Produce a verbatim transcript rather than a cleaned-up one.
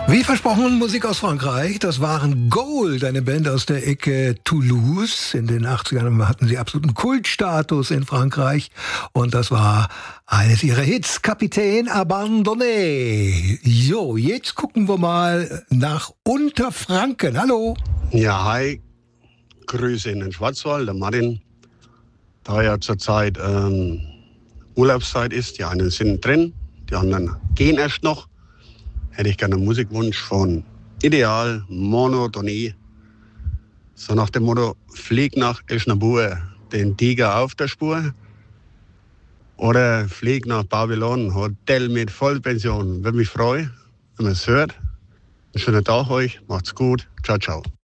Wie versprochen, Musik aus Frankreich. Das waren Gold, eine Band aus der Ecke Toulouse. In den achtzigern hatten sie absoluten Kultstatus in Frankreich. Und das war eines ihrer Hits, Capitaine Abandonné. Jo, jetzt gucken wir mal nach Unterfranken. Hallo. Ja, hi. Grüße in den Schwarzwald, der Martin. Da ja zurzeit ähm, Urlaubszeit ist, die einen sind drin, die anderen gehen erst noch, hätte ich gerne einen Musikwunsch von Ideal, Monotonie. So nach dem Motto, flieg nach Eschnabur, den Tiger auf der Spur. Oder flieg nach Babylon, Hotel mit Vollpension. Würde mich freuen, wenn man es hört. Einen schönen Tag euch, macht's gut, ciao, ciao.